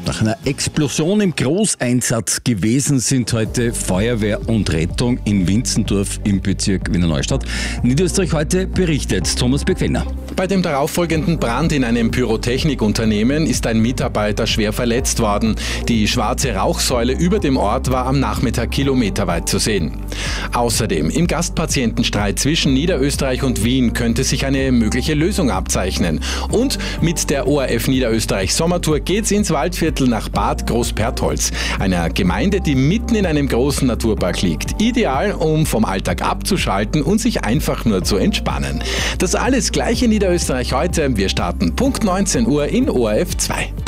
Nach einer Explosion im Großeinsatz gewesen sind heute Feuerwehr und Rettung in Winzendorf im Bezirk Wiener Neustadt. Niederösterreich heute berichtet Thomas Bequener. Bei dem darauffolgenden Brand in einem Pyrotechnikunternehmen ist ein Mitarbeiter schwer verletzt worden. Die schwarze Rauchsäule über dem Ort war am Nachmittag kilometerweit zu sehen. Außerdem, im Gastpatientenstreit zwischen Niederösterreich und Wien könnte sich eine mögliche Lösung abzeichnen. Und mit der ORF Niederösterreich Sommertour geht's ins Waldviertel nach Bad Großpertholz, einer Gemeinde, die mitten in einem großen Naturpark liegt. Ideal, um vom Alltag abzuschalten und sich einfach nur zu entspannen. Das alles gleich in Niederösterreich heute. Wir starten Punkt 19 Uhr in ORF 2.